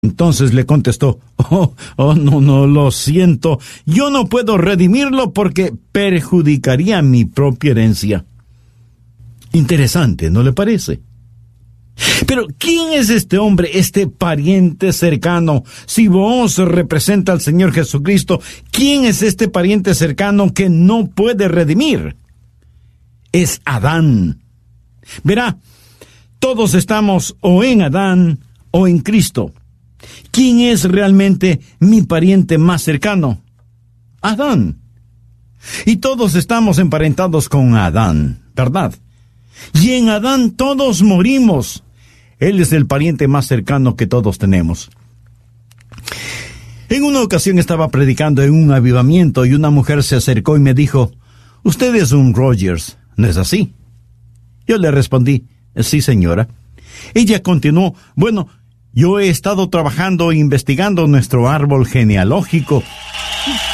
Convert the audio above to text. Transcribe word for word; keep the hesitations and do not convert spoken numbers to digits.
Entonces le contestó, oh, oh, no, no, lo siento, yo no puedo redimirlo porque perjudicaría mi propia herencia. Interesante, ¿no le parece? Pero, ¿quién es este hombre, este pariente cercano? Si Booz representa al Señor Jesucristo, ¿quién es este pariente cercano que no puede redimir? Es Adán. Verá, todos estamos o en Adán o en Cristo. ¿Quién es realmente mi pariente más cercano? Adán. Y todos estamos emparentados con Adán, ¿verdad? Y en Adán todos morimos. Él es el pariente más cercano que todos tenemos. En una ocasión estaba predicando en un avivamiento y una mujer se acercó y me dijo, «Usted es un Rogers, ¿no es así?» Yo le respondí, «Sí, señora». Ella continuó, «Bueno, yo he estado trabajando e investigando nuestro árbol genealógico».